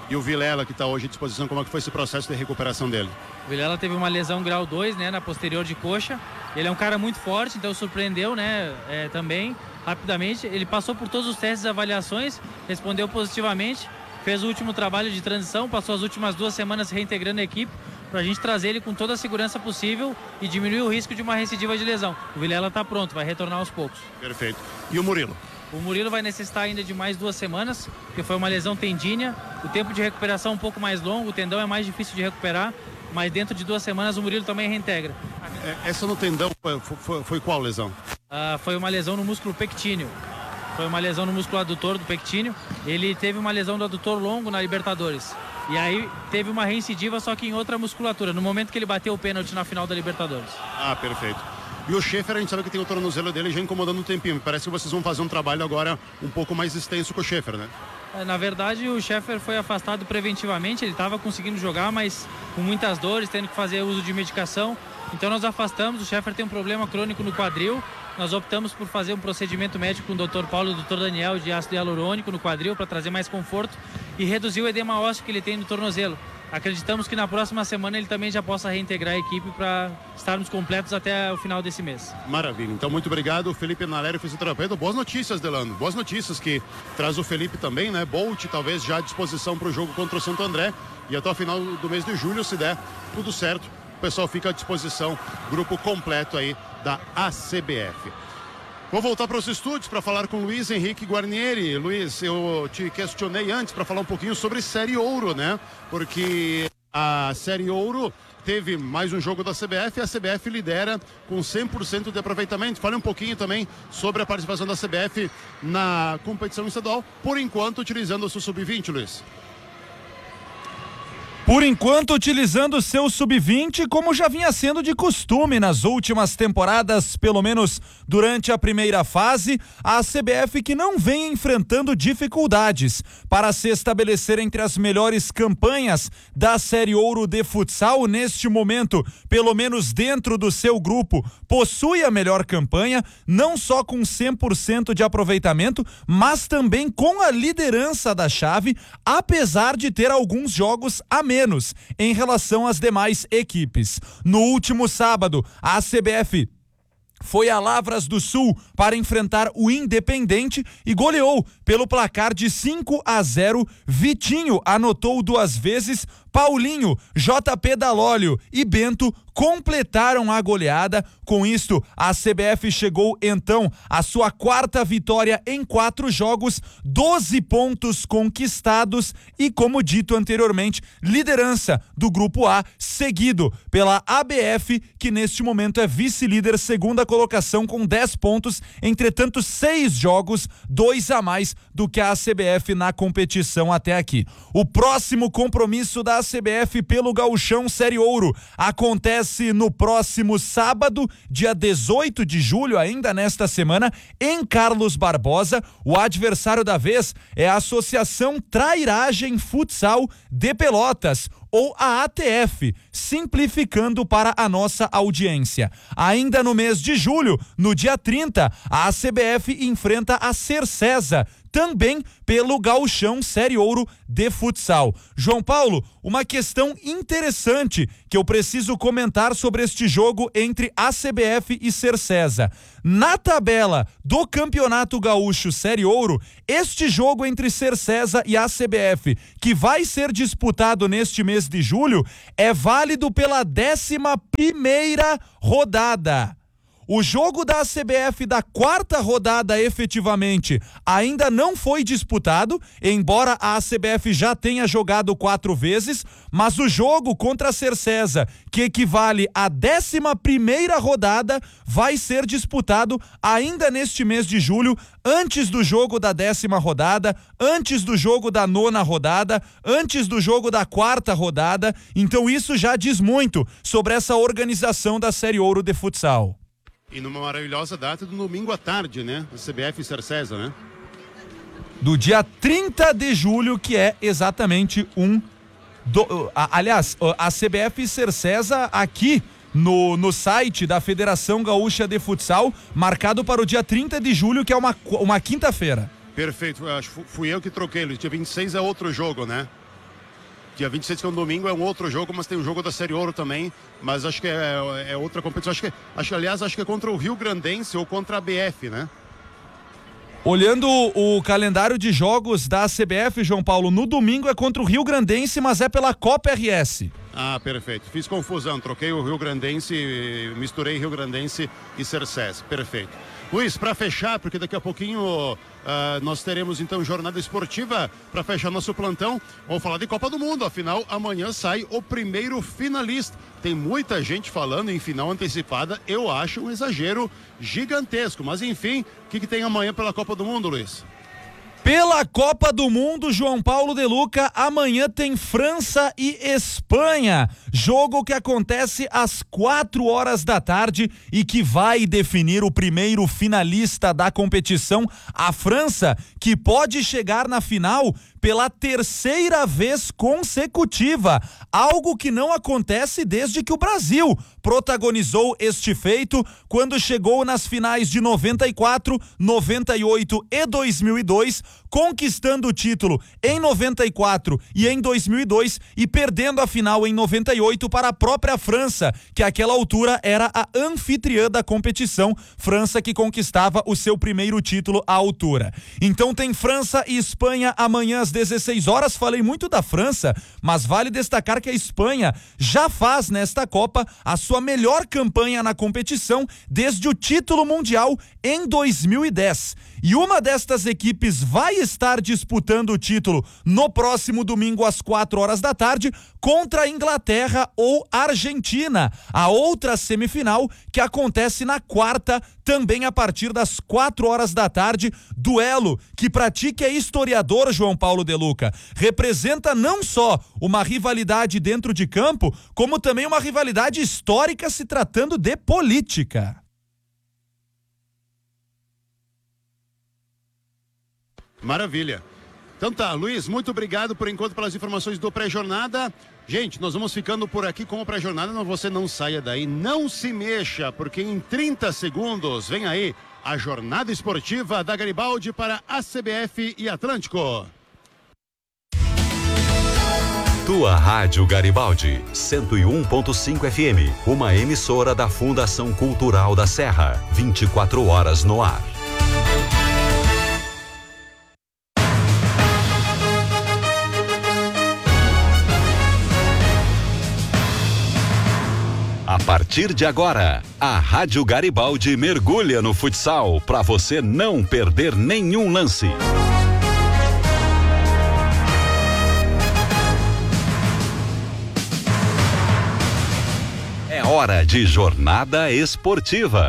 E o Vilela, que está hoje à disposição, como é que foi esse processo de recuperação dele? O Vilela teve uma lesão grau dois, né, na posterior de coxa. Ele é um cara muito forte, então surpreendeu, né, é, também, rapidamente. Ele passou por todos os testes e avaliações, respondeu positivamente, fez o último trabalho de transição, passou as últimas duas semanas reintegrando a equipe, para a gente trazer ele com toda a segurança possível e diminuir o risco de uma recidiva de lesão. O Vilela está pronto, vai retornar aos poucos. Perfeito. E o Murilo? O Murilo vai necessitar ainda de mais duas semanas, porque foi uma lesão tendínea. O tempo de recuperação é um pouco mais longo, o tendão é mais difícil de recuperar, mas dentro de duas semanas o Murilo também reintegra. É, essa no tendão foi, foi, foi qual lesão? Ah, foi uma lesão no músculo pectíneo. Foi uma lesão no músculo adutor do pectíneo. Ele teve uma lesão do adutor longo na Libertadores. E aí teve uma reincidiva, só que em outra musculatura, no momento que ele bateu o pênalti na final da Libertadores. Ah, perfeito. E o Schaefer, a gente sabe que tem o tornozelo dele já incomodando um tempinho. Parece que vocês vão fazer um trabalho agora um pouco mais extenso com o Schaefer, né? Na verdade, o Schaefer foi afastado preventivamente. Ele estava conseguindo jogar, mas com muitas dores, tendo que fazer uso de medicação. Então nós afastamos. O Schaefer tem um problema crônico no quadril. Nós optamos por fazer um procedimento médico com o doutor Paulo e o doutor Daniel de ácido hialurônico no quadril para trazer mais conforto e reduzir o edema ósseo que ele tem no tornozelo. Acreditamos que na próxima semana ele também já possa reintegrar a equipe para estarmos completos até o final desse mês. Maravilha. Então, muito obrigado, Felipe Nalério, fisioterapeuta. Boas notícias, Delano. Boas notícias que traz o Felipe também, né? Bolt, talvez já à disposição para o jogo contra o Santo André. E até o final do mês de julho, se der tudo certo, o pessoal fica à disposição, grupo completo aí da A C B F. Vou voltar para os estúdios para falar com o Luiz Henrique Guarnieri. Luiz, eu te questionei antes para falar um pouquinho sobre Série Ouro, né? Porque a Série Ouro teve mais um jogo da C B F e a C B F lidera com cem por cento de aproveitamento. Fale um pouquinho também sobre a participação da C B F na competição estadual, por enquanto utilizando o seu sub vinte, Luiz. Por enquanto, utilizando o seu sub vinte, como já vinha sendo de costume nas últimas temporadas, pelo menos durante a primeira fase, a C B F que não vem enfrentando dificuldades para se estabelecer entre as melhores campanhas da Série Ouro de futsal neste momento, pelo menos dentro do seu grupo, possui a melhor campanha, não só com cem por cento de aproveitamento, mas também com a liderança da chave, apesar de ter alguns jogos a menos menos em relação às demais equipes. No último sábado, a C B F foi a Lavras do Sul para enfrentar o Independente e goleou pelo placar de cinco a zero. Vitinho anotou duas vezes, Paulinho, J P Dalólio e Bento completaram a goleada. Com isto, a C B F chegou então à sua quarta vitória em quatro jogos, doze pontos conquistados e, como dito anteriormente, liderança do Grupo A, seguido pela A B F, que neste momento é vice-líder, segunda colocação com dez pontos, entretanto seis jogos, dois a mais do que a C B F na competição até aqui. O próximo compromisso da C B F pelo Gauchão Série Ouro acontece no próximo sábado, dia dezoito de julho, ainda nesta semana, em Carlos Barbosa. O adversário da vez é a Associação Trairagem Futsal de Pelotas, ou a A T F, simplificando para a nossa audiência. Ainda no mês de julho, no dia trinta, a C B F enfrenta a Cercesa, também pelo Gauchão Série Ouro de futsal. João Paulo, uma questão interessante que eu preciso comentar sobre este jogo entre a C B F e Cercesa. Na tabela do Campeonato Gaúcho Série Ouro, este jogo entre Cercesa e a C B F, que vai ser disputado neste mês de julho, é válido pela décima primeira rodada. O jogo da C B F da quarta rodada efetivamente ainda não foi disputado, embora a C B F já tenha jogado quatro vezes, mas o jogo contra a Cercesa, que equivale à décima primeira rodada, vai ser disputado ainda neste mês de julho, antes do jogo da décima rodada, antes do jogo da nona rodada, antes do jogo da quarta rodada. Então isso já diz muito sobre essa organização da Série Ouro de futsal. E numa maravilhosa data do domingo à tarde, né? C B F e Cercesa, né? Do dia trinta de julho, que é exatamente um... Do, a, aliás, a C B F e Cercesa aqui no, no site da Federação Gaúcha de Futsal, marcado para o dia trinta de julho, que é uma, uma quinta-feira. Perfeito, acho que fui eu que troquei, dia vinte e seis é outro jogo, né? dia vinte e seis, que é um domingo, é um outro jogo, mas tem o jogo da Série Ouro também, mas acho que é, é outra competição. Acho que, acho, aliás, acho que é contra o Rio Grandense ou contra a B F, né? Olhando o calendário de jogos da C B F, João Paulo, no domingo é contra o Rio Grandense, mas é pela Copa R S. Ah, perfeito. Fiz confusão, troquei o Rio Grandense, misturei Rio Grandense e Cercés. Perfeito. Luiz, para fechar, porque daqui a pouquinho uh, nós teremos então jornada esportiva para fechar nosso plantão. Vamos falar de Copa do Mundo, afinal amanhã sai o primeiro finalista. Tem muita gente falando em final antecipada, eu acho um exagero gigantesco, mas enfim, o que, que tem amanhã pela Copa do Mundo, Luiz? Pela Copa do Mundo, João Paulo De Luca, amanhã tem França e Espanha, jogo que acontece às quatro horas da tarde e que vai definir o primeiro finalista da competição, a França, que pode chegar na final pela terceira vez consecutiva, algo que não acontece desde que o Brasil protagonizou este feito quando chegou nas finais de noventa e quatro, noventa e oito e dois mil e dois, conquistando o título em noventa e quatro e em dois mil e dois e perdendo a final em noventa e oito para a própria França, que àquela altura era a anfitriã da competição, França que conquistava o seu primeiro título à altura. Então tem França e Espanha amanhã às dezesseis horas. Falei muito da França, mas vale destacar que a Espanha já faz nesta Copa a sua melhor campanha na competição desde o título mundial em dois mil e dez. E uma destas equipes vai estar disputando o título no próximo domingo às quatro horas da tarde contra a Inglaterra ou Argentina. A outra semifinal que acontece na quarta, também a partir das quatro horas da tarde, duelo que pra ti que é historiador, João Paulo De Luca, representa não só uma rivalidade dentro de campo, como também uma rivalidade histórica se tratando de política. Maravilha. Então tá, Luiz, muito obrigado por enquanto pelas informações do pré-jornada. Gente, nós vamos ficando por aqui com o pré-jornada, mas você não saia daí, não se mexa, porque em trinta segundos vem aí a jornada esportiva da Garibaldi para a C B F e Atlântico. Tua Rádio Garibaldi, cento e um ponto cinco F M, uma emissora da Fundação Cultural da Serra, vinte e quatro horas no ar. A partir de agora, a Rádio Garibaldi mergulha no futsal para você não perder nenhum lance. É hora de jornada esportiva.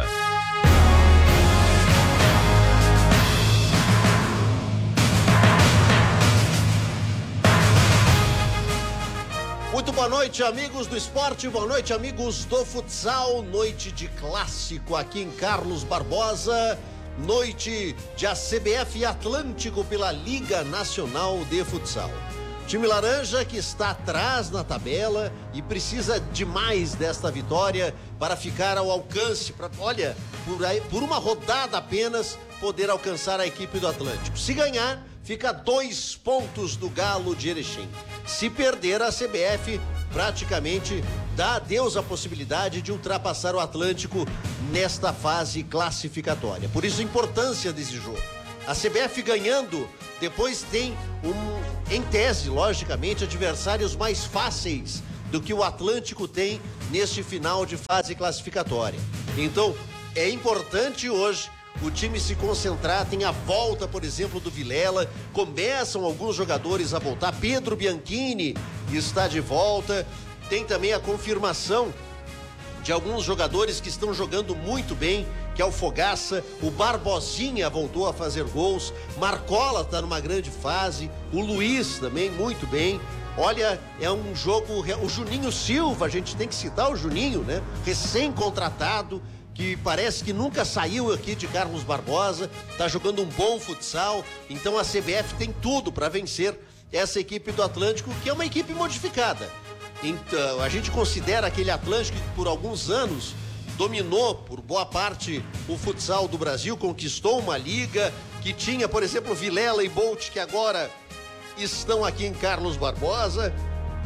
Muito boa noite, amigos do esporte, boa noite, amigos do futsal. Noite de clássico aqui em Carlos Barbosa, noite de A C B F e Atlântico pela Liga Nacional de Futsal. Time laranja que está atrás na tabela e precisa demais desta vitória para ficar ao alcance, para, olha, por, aí, por uma rodada apenas, poder alcançar a equipe do Atlântico. Se ganhar, fica dois pontos do Galo de Erechim. Se perder, a C B F praticamente dá a Deus a possibilidade de ultrapassar o Atlântico nesta fase classificatória. Por isso a importância desse jogo. A C B F ganhando, depois tem, um, em tese, logicamente, adversários mais fáceis do que o Atlântico tem neste final de fase classificatória. Então, é importante hoje o time se concentrar. Tem a volta, por exemplo, do Vilela, começam alguns jogadores a voltar. Pedro Bianchini está de volta, tem também a confirmação de alguns jogadores que estão jogando muito bem, que é o Fogaça, o Barbosinha voltou a fazer gols, Marcola está numa grande fase, o Luiz também muito bem. Olha, é um jogo, o Juninho Silva, a gente tem que citar o Juninho, né? Recém-contratado, que parece que nunca saiu aqui de Carlos Barbosa, tá jogando um bom futsal. Então a C B F tem tudo para vencer essa equipe do Atlântico, que é uma equipe modificada. Então, a gente considera aquele Atlântico que por alguns anos dominou por boa parte o futsal do Brasil, conquistou uma liga, que tinha, por exemplo, Vilela e Bolt, que agora estão aqui em Carlos Barbosa.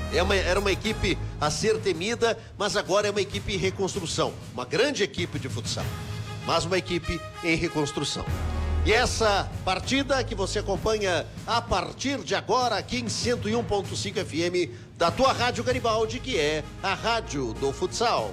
É uma, era uma equipe a ser temida, mas agora é uma equipe em reconstrução. Uma grande equipe de futsal, mas uma equipe em reconstrução. E essa partida que você acompanha a partir de agora aqui em cento e um ponto cinco F M da tua Rádio Garibaldi, que é a rádio do futsal.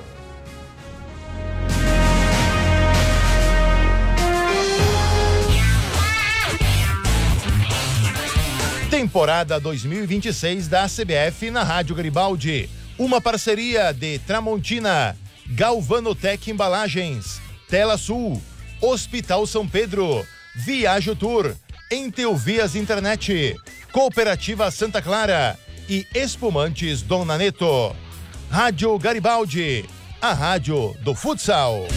Temporada dois mil e vinte e seis da C B F na Rádio Garibaldi. Uma parceria de Tramontina, Galvanotec Embalagens, Tela Sul, Hospital São Pedro, Viajo Tour, Enteuvias Internet, Cooperativa Santa Clara e Espumantes Dona Neto. Rádio Garibaldi, a rádio do futsal.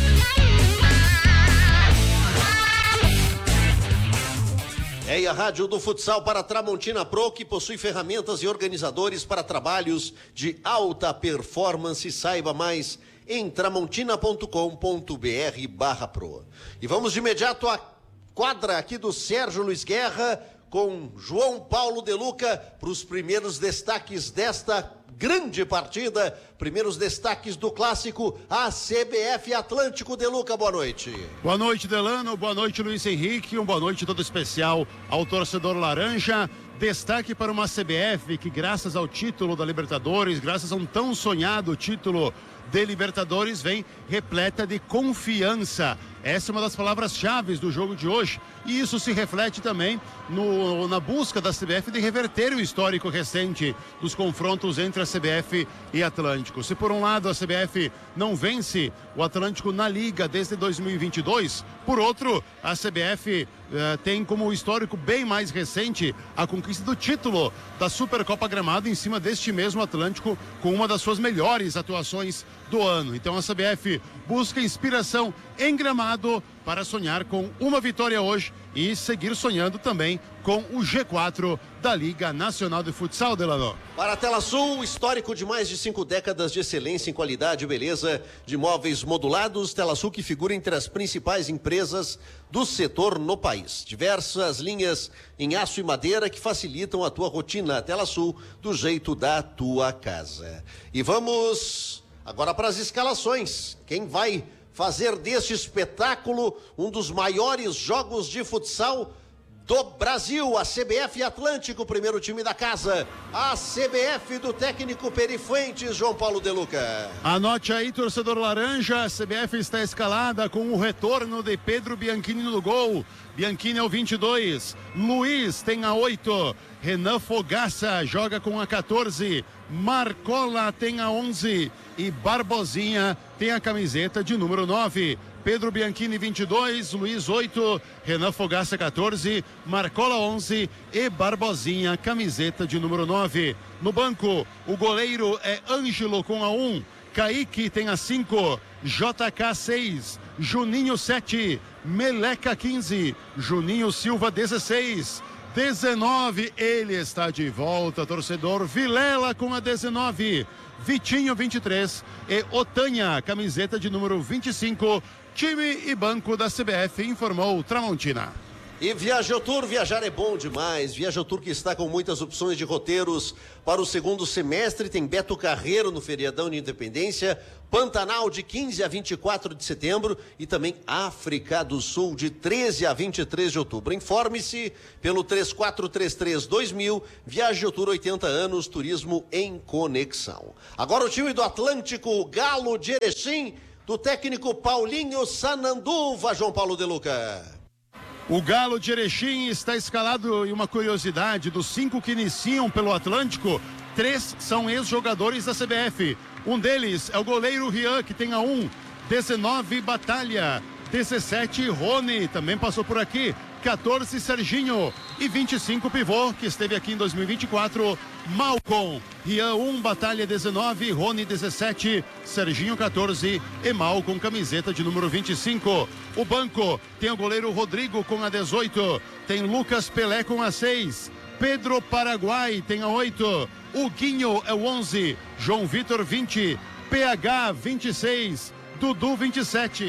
É a rádio do futsal para Tramontina Pro, que possui ferramentas e organizadores para trabalhos de alta performance. Saiba mais em tramontina ponto com ponto br barra pro. E vamos de imediato à quadra aqui do Sérgio Luiz Guerra com João Paulo De Luca para os primeiros destaques desta grande partida, primeiros destaques do clássico A C B F Atlântico. De Luca, boa noite. Boa noite, Delano, boa noite, Luiz Henrique, um boa noite todo especial ao torcedor laranja. Destaque para uma C B F que, graças ao título da Libertadores, graças a um tão sonhado título de Libertadores, vem repleta de confiança. Essa é uma das palavras-chave do jogo de hoje, e isso se reflete também no, na busca da C B F de reverter o histórico recente dos confrontos entre a C B F e Atlântico. Se por um lado a C B F não vence o Atlântico na Liga desde dois mil e vinte e dois, por outro, a C B F eh, tem como histórico bem mais recente a conquista do título da Supercopa Gramado em cima deste mesmo Atlântico, com uma das suas melhores atuações do ano. Então a C B F busca inspiração em Gramado para sonhar com uma vitória hoje e seguir sonhando também com o G quatro da Liga Nacional de Futsal, Delano. Para a Tela Sul, histórico de mais de cinco décadas de excelência em qualidade e beleza de móveis modulados. Tela Sul, que figura entre as principais empresas do setor no país. Diversas linhas em aço e madeira que facilitam a tua rotina. Tela Sul, do jeito da tua casa. E vamos agora para as escalações. Quem vai fazer deste espetáculo um dos maiores jogos de futsal do Brasil? A C B F Atlântico, primeiro time da casa. A C B F do técnico Perifuentes, João Paulo De Luca. Anote aí, torcedor laranja, a C B F está escalada com o retorno de Pedro Bianchini no gol. Bianchini é o vinte e dois, Luiz tem a oito, Renan Fogaça joga com a quatorze, Marcola tem a onze e Barbosinha tem a camiseta de número nove. Pedro Bianchini vinte e dois, Luiz oito, Renan Fogaça quatorze, Marcola onze e Barbosinha, camiseta de número nove. No banco, o goleiro é Ângelo com a um, Kaique tem a cinco, J K seis, Juninho sete, Meleca quinze, Juninho Silva dezesseis, dezenove, ele está de volta, torcedor, Vilela com a dezenove, Vitinho vinte e três e Otanha, camiseta de número vinte e cinco, time e banco da C B F, informou Tramontina. E Viajotour, viajar é bom demais. Viajotour, que está com muitas opções de roteiros para o segundo semestre. Tem Beto Carreiro no feriadão de Independência, Pantanal de quinze a vinte e quatro de setembro e também África do Sul de treze a vinte e três de outubro. Informe-se pelo três quatro três três dois mil. Viajotour, oitenta anos, turismo em conexão. Agora o time do Atlântico, o Galo de Erechim, do técnico Paulinho Sananduva, João Paulo De Luca. O Galo de Erechim está escalado, e uma curiosidade, dos cinco que iniciam pelo Atlântico, três são ex-jogadores da C B F. Um deles é o goleiro Rian, que tem a um, dezenove Batalha, dezessete Rony, também passou por aqui, quatorze Serginho e vinte e cinco pivô, que esteve aqui em dois mil e vinte e quatro, Malcom. Rian um, Batalha dezenove, Rony dezessete, Serginho quatorze e Malcom, camiseta de número vinte e cinco. O banco tem o goleiro Rodrigo com a dezoito, tem Lucas Pelé com a seis, Pedro Paraguai tem a oito, o Guinho é o onze, João Vitor vinte, P H vinte e seis, Dudu vinte e sete,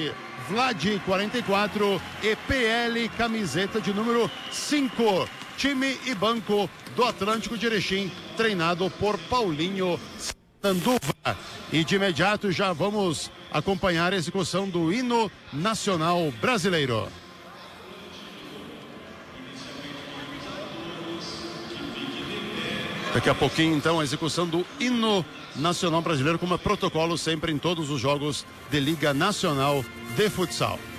Vlad quarenta e quatro e P L camiseta de número cinco. Time e banco do Atlântico de Erechim, treinado por Paulinho Sanduva. E de imediato já vamos acompanhar a execução do hino nacional brasileiro. Daqui a pouquinho, então, a execução do hino nacional brasileiro, como é protocolo sempre em todos os jogos de Liga Nacional de Futsal.